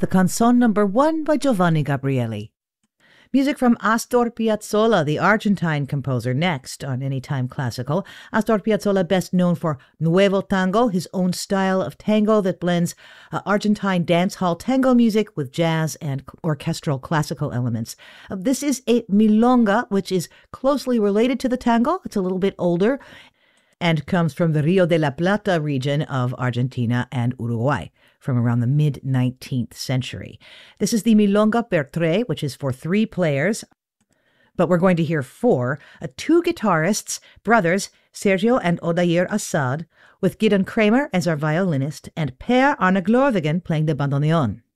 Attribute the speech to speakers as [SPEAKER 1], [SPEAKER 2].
[SPEAKER 1] the Canzone Number 1 by Giovanni Gabrieli. Music from Astor Piazzolla, the Argentine composer, next on Anytime Classical. Astor Piazzolla, best known for Nuevo Tango, his own style of tango that blends Argentine dance hall tango music with jazz and orchestral classical elements. This is a milonga, which is closely related to the tango. It's a little bit older and comes from the Rio de la Plata region of Argentina and Uruguay from around the mid-19th century. This is the Milonga per Tres, which is for 3 players, but we're going to hear 4, 2 guitarists, brothers Sergio and Odair Assad, with Gideon Kramer as our violinist and Per Arne Glorvigen playing the bandoneon.